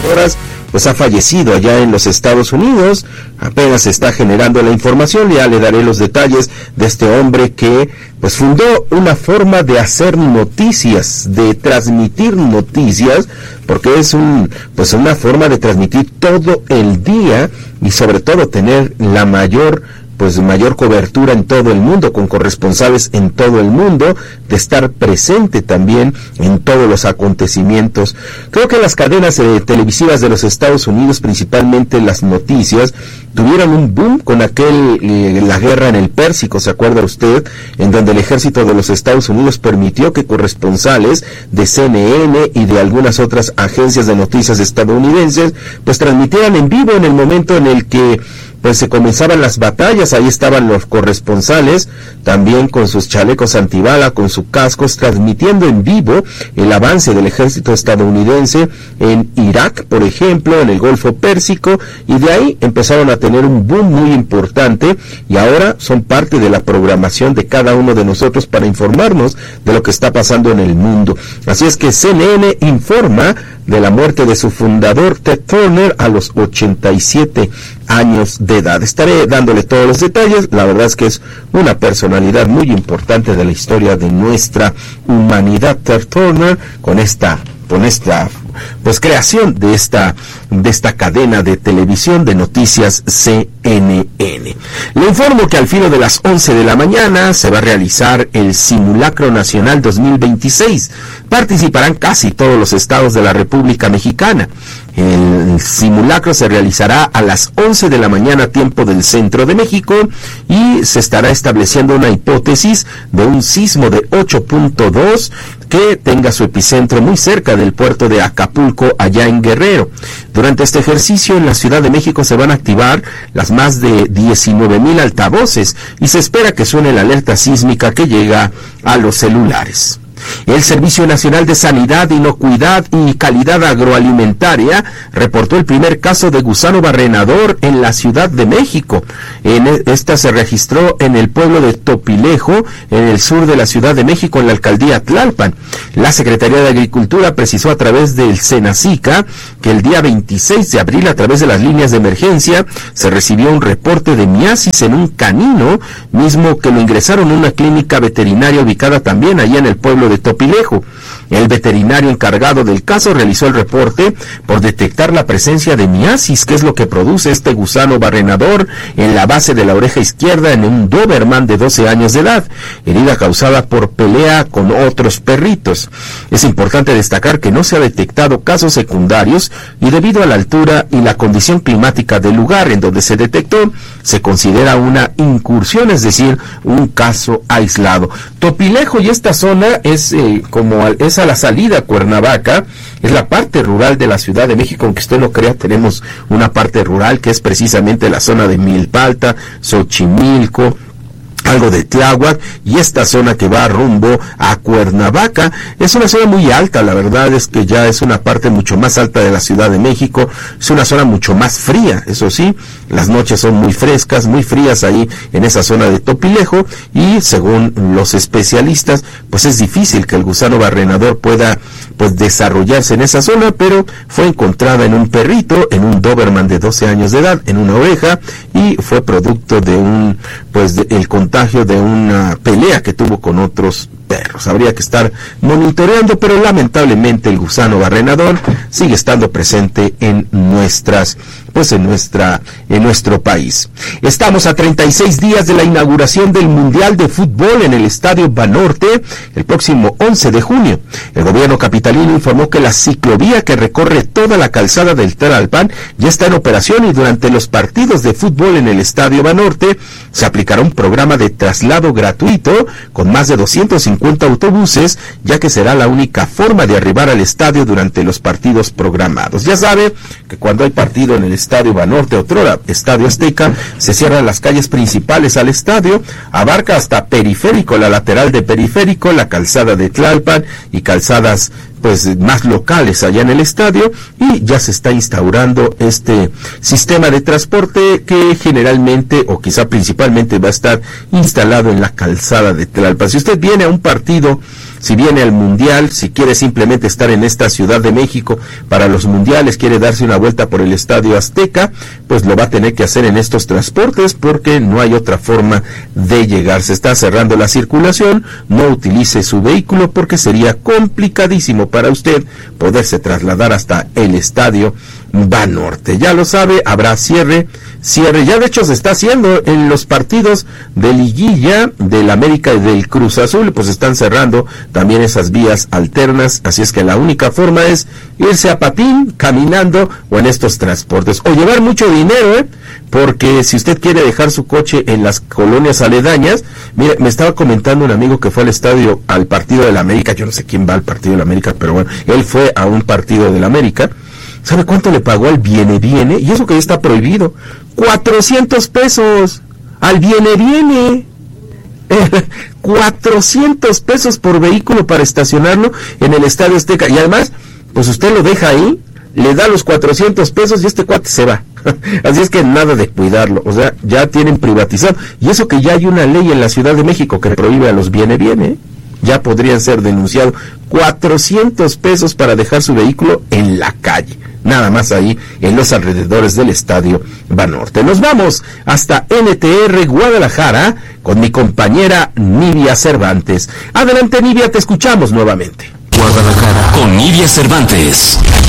horas, pues ha fallecido allá en los Estados Unidos. Apenas se está generando la información, ya le daré los detalles de este hombre que pues fundó una forma de hacer noticias, de transmitir noticias, porque es una forma de transmitir todo el día y sobre todo tener la mayor cobertura en todo el mundo, con corresponsales en todo el mundo, de estar presente también en todos los acontecimientos. Creo que las cadenas televisivas de los Estados Unidos, principalmente las noticias, tuvieron un boom con la guerra en el Pérsico, ¿se acuerda usted? En donde el ejército de los Estados Unidos permitió que corresponsales de CNN y de algunas otras agencias de noticias estadounidenses, pues transmitieran en vivo en el momento en el que pues se comenzaban las batallas. Ahí estaban los corresponsales, también con sus chalecos antibala, con sus cascos, transmitiendo en vivo el avance del ejército estadounidense en Irak, por ejemplo, en el Golfo Pérsico, y de ahí empezaron a tener un boom muy importante, y ahora son parte de la programación de cada uno de nosotros para informarnos de lo que está pasando en el mundo. Así es que CNN informa de la muerte de su fundador, Ted Turner, a los 87 años de edad. Estaré dándole todos los detalles. La verdad es que es una personalidad muy importante de la historia de nuestra humanidad, Ted Turner, con esta pues creación de esta cadena de televisión de noticias CNN. Le informo que al filo de las 11 de la mañana se va a realizar el Simulacro Nacional 2026. Participarán casi todos los estados de la República Mexicana. El simulacro se realizará a las 11 de la mañana, tiempo del centro de México, y se estará estableciendo una hipótesis de un sismo de 8.2 que tenga su epicentro muy cerca del puerto de Acapulco, allá en Guerrero. Durante este ejercicio en la Ciudad de México se van a activar las más de 19,000 altavoces y se espera que suene la alerta sísmica que llega a los celulares. El Servicio Nacional de Sanidad, Inocuidad y Calidad Agroalimentaria reportó el primer caso de gusano barrenador en la Ciudad de México. Esta se registró en el pueblo de Topilejo, en el sur de la Ciudad de México, en la alcaldía Tlalpan. La Secretaría de Agricultura precisó a través del Senacica que el día 26 de abril, a través de las líneas de emergencia, se recibió un reporte de miasis en un canino, mismo que lo ingresaron a una clínica veterinaria ubicada también allá en el pueblo de Topilejo. El veterinario encargado del caso realizó el reporte por detectar la presencia de miasis, que es lo que produce este gusano barrenador en la base de la oreja izquierda en un Doberman de 12 años de edad, herida causada por pelea con otros perritos. Es importante destacar que no se ha detectado casos secundarios y debido a la altura y la condición climática del lugar en donde se detectó, se considera una incursión, es decir, un caso aislado. Topilejo y esta zona es a la salida a Cuernavaca, es la parte rural de la Ciudad de México. Aunque usted no crea, tenemos una parte rural que es precisamente la zona de Milpalta, Xochimilco, algo de Tláhuac, y esta zona que va rumbo a Cuernavaca es una zona muy alta. La verdad es que ya es una parte mucho más alta de la Ciudad de México, es una zona mucho más fría, eso sí, las noches son muy frescas, muy frías ahí en esa zona de Topilejo, y según los especialistas, pues es difícil que el gusano barrenador pueda pues desarrollarse en esa zona, pero fue encontrada en un perrito, en un Doberman de 12 años de edad, en una oveja, y fue producto de el contagio de una pelea que tuvo con otros perros. Habría que estar monitoreando, pero lamentablemente el gusano barrenador sigue estando presente en nuestro país. Estamos a 36 días de la inauguración del Mundial de Fútbol en el Estadio Banorte el próximo 11 de junio. El gobierno capitalino informó que la ciclovía que recorre toda la calzada del Tlalpan ya está en operación, y durante los partidos de fútbol en el Estadio Banorte se aplicará un programa de traslado gratuito con más de 250 autobuses, ya que será la única forma de arribar al estadio durante los partidos programados. Ya sabe que cuando hay partido en el Estadio Banorte, otrora Estadio Azteca, se cierran las calles principales al estadio, abarca hasta Periférico, la lateral de Periférico, la calzada de Tlalpan y calzadas pues más locales allá en el estadio, y ya se está instaurando este sistema de transporte que generalmente o quizá principalmente va a estar instalado en la calzada de Tlalpan. Si usted viene a un partido si viene al Mundial, si quiere simplemente estar en esta Ciudad de México para los mundiales, quiere darse una vuelta por el Estadio Azteca, pues lo va a tener que hacer en estos transportes porque no hay otra forma de llegar. Se está cerrando la circulación, no utilice su vehículo porque sería complicadísimo para usted poderse trasladar hasta el Estadio Banorte. Ya lo sabe, habrá cierre, ya de hecho se está haciendo en los partidos de liguilla del América y del Cruz Azul, pues están cerrando también esas vías alternas, así es que la única forma es irse a patín, caminando o en estos transportes, o llevar mucho dinero, porque si usted quiere dejar su coche en las colonias aledañas, mire, me estaba comentando un amigo que fue al partido del América, yo no sé quién va al partido del América, pero bueno, él fue a un partido del América. ¿Sabe cuánto le pagó al viene? Y eso que ya está prohibido. 400 pesos al viene. 400 pesos por vehículo para estacionarlo en el Estadio Azteca. Y además, pues usted lo deja ahí, le da los 400 pesos y este cuate se va. Así es que nada de cuidarlo. O sea, ya tienen privatizado. Y eso que ya hay una ley en la Ciudad de México que prohíbe a los viene. Ya podrían ser denunciados. 400 pesos para dejar su vehículo en la calle. Nada más ahí en los alrededores del Estadio Banorte. Nos vamos hasta NTR Guadalajara con mi compañera Nidia Cervantes. Adelante, Nidia, te escuchamos nuevamente. Guadalajara con Nidia Cervantes.